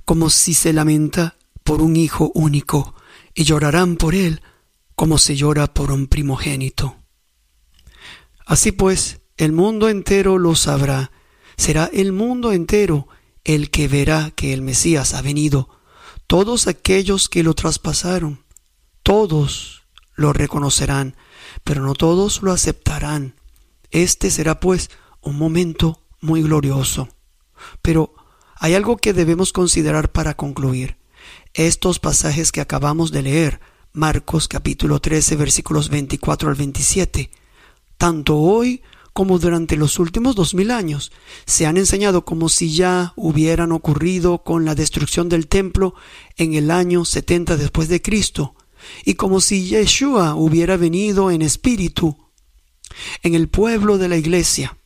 como si se lamenta por un hijo único, y llorarán por él como se llora por un primogénito. Así pues, el mundo entero lo sabrá. Será el mundo entero el que verá que el Mesías ha venido. Todos aquellos que lo traspasaron, todos lo reconocerán, pero no todos lo aceptarán. Este será pues un momento muy glorioso. Pero hay algo que debemos considerar para concluir. Estos pasajes que acabamos de leer, Marcos capítulo 13 versículos 24 al 27, tanto hoy como durante los últimos 2000 años, se han enseñado como si ya hubieran ocurrido con la destrucción del templo en el año 70 después de Cristo, y como si Yeshua hubiera venido en espíritu en el pueblo de la iglesia.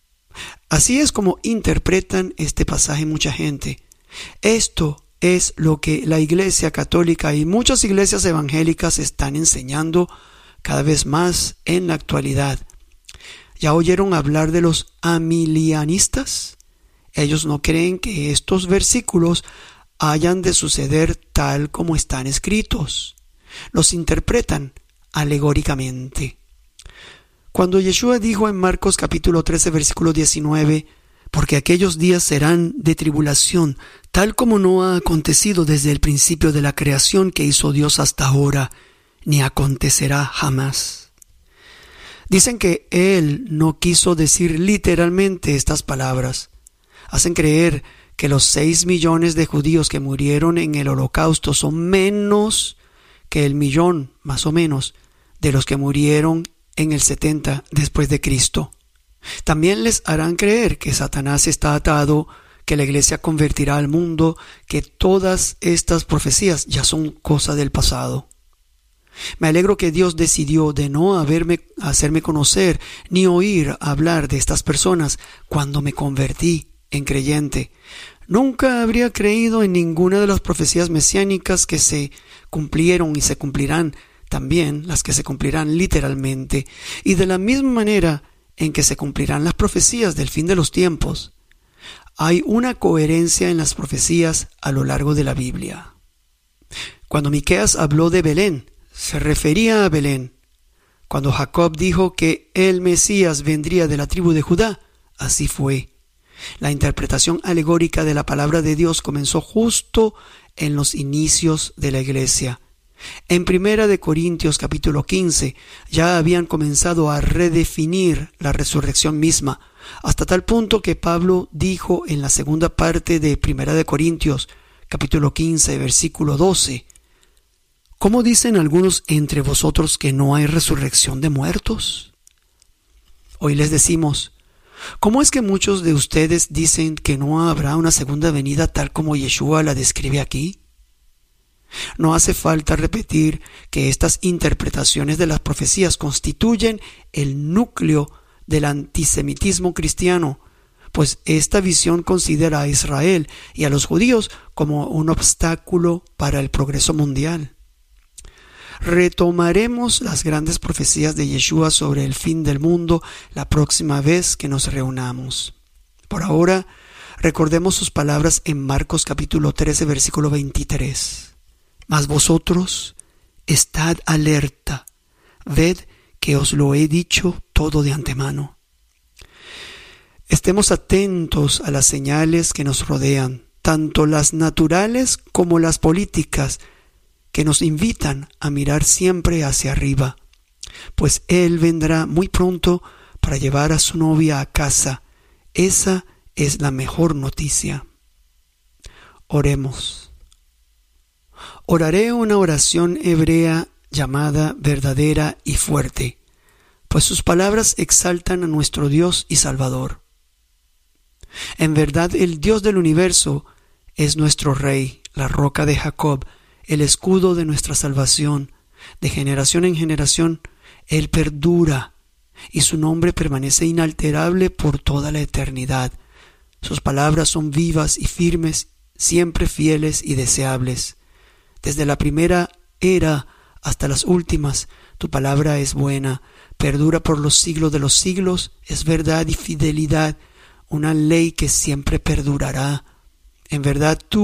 Así es como interpretan este pasaje mucha gente. Esto es lo que la Iglesia Católica y muchas iglesias evangélicas están enseñando cada vez más en la actualidad. ¿Ya oyeron hablar de los amilianistas? Ellos no creen que estos versículos hayan de suceder tal como están escritos. Los interpretan alegóricamente. Cuando Yeshua dijo en Marcos capítulo 13 versículo 19, porque aquellos días serán de tribulación, tal como no ha acontecido desde el principio de la creación que hizo Dios hasta ahora, ni acontecerá jamás. Dicen que Él no quiso decir literalmente estas palabras. Hacen creer que los 6 millones de judíos que murieron en el holocausto son menos que el millón, más o menos, de los que murieron en el 70 después de Cristo. También les harán creer que Satanás está atado, que la iglesia convertirá al mundo, que todas estas profecías ya son cosa del pasado. Me alegro que Dios decidió de no hacerme conocer ni oír hablar de estas personas cuando me convertí en creyente. Nunca habría creído en ninguna de las profecías mesiánicas que se cumplieron y se cumplirán, también las que se cumplirán literalmente, y de la misma manera en que se cumplirán las profecías del fin de los tiempos. Hay una coherencia en las profecías a lo largo de la Biblia. Cuando Miqueas habló de Belén, se refería a Belén. Cuando Jacob dijo que el Mesías vendría de la tribu de Judá, así fue. La interpretación alegórica de la palabra de Dios comenzó justo en los inicios de la iglesia. En 1 Corintios capítulo 15 ya habían comenzado a redefinir la resurrección misma, hasta tal punto que Pablo dijo en la segunda parte de 1 Corintios capítulo 15 versículo 12: ¿Cómo dicen algunos entre vosotros que no hay resurrección de muertos? Hoy les decimos: ¿cómo es que muchos de ustedes dicen que no habrá una segunda venida tal como Yeshua la describe aquí? No hace falta repetir que estas interpretaciones de las profecías constituyen el núcleo del antisemitismo cristiano, pues esta visión considera a Israel y a los judíos como un obstáculo para el progreso mundial. Retomaremos las grandes profecías de Yeshua sobre el fin del mundo la próxima vez que nos reunamos. Por ahora, recordemos sus palabras en Marcos capítulo 13, versículo 23. Mas vosotros estad alerta, ved que os lo he dicho todo de antemano. Estemos atentos a las señales que nos rodean, tanto las naturales como las políticas, que nos invitan a mirar siempre hacia arriba, pues Él vendrá muy pronto para llevar a su novia a casa. Esa es la mejor noticia. Oremos. Oraré una oración hebrea llamada verdadera y fuerte, pues sus palabras exaltan a nuestro Dios y Salvador. En verdad, el Dios del universo es nuestro Rey, la roca de Jacob, el escudo de nuestra salvación. De generación en generación, Él perdura, y su nombre permanece inalterable por toda la eternidad. Sus palabras son vivas y firmes, siempre fieles y deseables. Desde la primera era hasta las últimas, tu palabra es buena, perdura por los siglos de los siglos, es verdad y fidelidad, una ley que siempre perdurará. En verdad tú